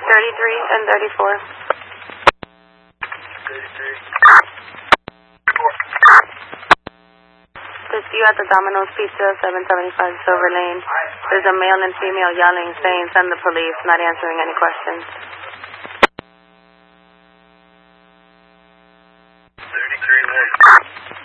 and 34. 33. It's you at the Domino's Pizza, 775 Silver Lane. There's a male and female yelling, saying, "Send the police," not answering any questions. 33.